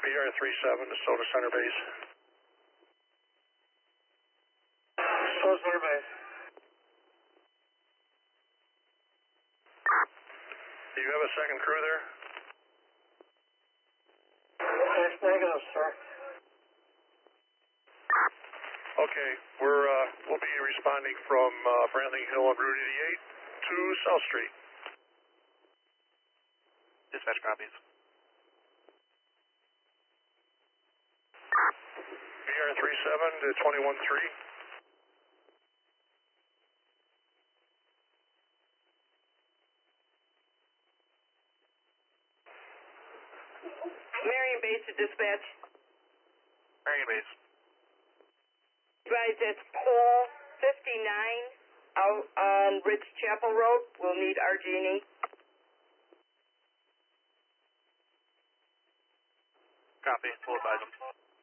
BR37 to Soda Center Base. Soda Center Base. Do you have a second crew there? It's negative, sir. Okay, we'll be responding from Brandling Hill on Route 88 to South Street. Dispatch copies. BR37 to 21-3. Marion Base to dispatch. Marion Base. Advise that's pole 59 out on Ridge Chapel Road. We'll need RG&E. Copy. We'll advise them.